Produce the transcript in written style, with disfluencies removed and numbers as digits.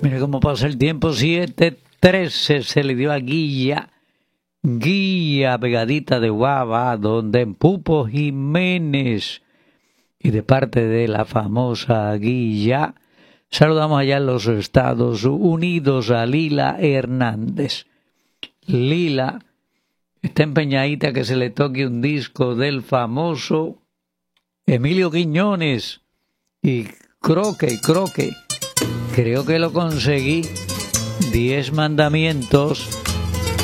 Mire cómo pasa el tiempo, 7:13 se le dio a Guía Pegadita de Guava, donde en Pupo Jiménez, y de parte de la famosa Guilla, saludamos allá en los Estados Unidos a Lila Hernández. Lila está empeñadita que se le toque un disco del famoso Emilio Quiñones y Croque. Creo que lo conseguí. 10 mandamientos